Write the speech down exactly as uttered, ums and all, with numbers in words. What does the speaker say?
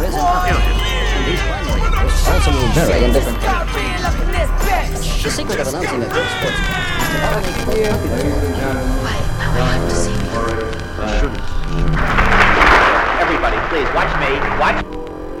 risen up. And these primary interests also move very in different ways. The secret of announcing a good sports car is to not only promote popular Why, I would have to see you. Everybody, please, watch me. Watch.